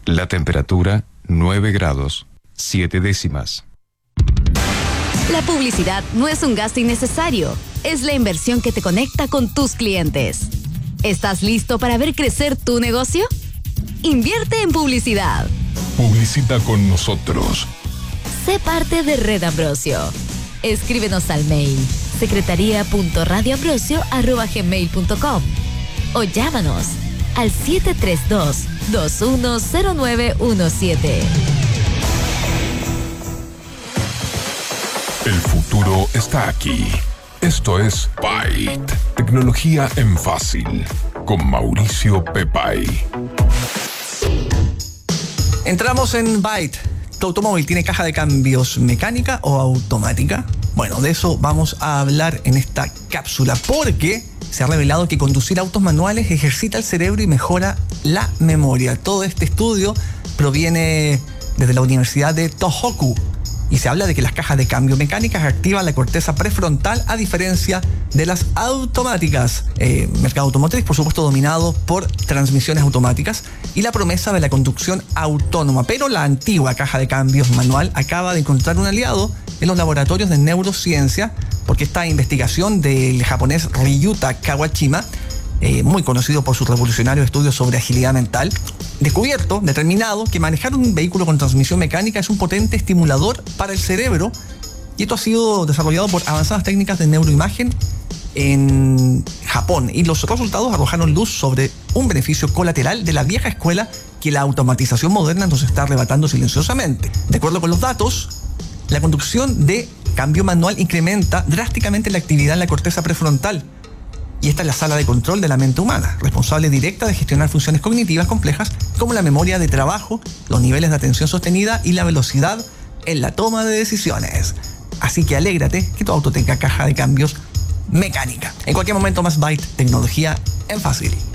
La temperatura, 9 grados, 7 décimas. La publicidad no es un gasto innecesario, es la inversión que te conecta con tus clientes. ¿Estás listo para ver crecer tu negocio? Invierte en publicidad. Publicita con nosotros. Sé parte de Red Ambrosio. Escríbenos al mail secretaría.radioambrosio@gmail.com o llámanos al 732-210917. El futuro está aquí. Esto es Byte. Tecnología en fácil. Con Mauricio Pepay. Entramos en Byte. ¿Tu automóvil tiene caja de cambios mecánica o automática? Bueno, de eso vamos a hablar en esta cápsula, porque se ha revelado que conducir autos manuales ejercita el cerebro y mejora la memoria. Todo este estudio proviene desde la Universidad de Tohoku y se habla de que las cajas de cambio mecánicas activan la corteza prefrontal a diferencia de las automáticas. Mercado automotriz, por supuesto, dominado por transmisiones automáticas y la promesa de la conducción autónoma. Pero la antigua caja de cambios manual acaba de encontrar un aliado en los laboratorios de neurociencia, porque esta investigación del japonés Ryuta Kawashima, muy conocido por sus revolucionarios estudios sobre agilidad mental, determinado que manejar un vehículo con transmisión mecánica es un potente estimulador para el cerebro, y esto ha sido desarrollado por avanzadas técnicas de neuroimagen en Japón, y los resultados arrojaron luz sobre un beneficio colateral de la vieja escuela que la automatización moderna nos está arrebatando silenciosamente. De acuerdo con los datos, la conducción de cambio manual incrementa drásticamente la actividad en la corteza prefrontal, y esta es la sala de control de la mente humana, responsable directa de gestionar funciones cognitivas complejas como la memoria de trabajo, los niveles de atención sostenida y la velocidad en la toma de decisiones. Así que alégrate que tu auto tenga caja de cambios mecánica. En cualquier momento más Byte, tecnología en fácil.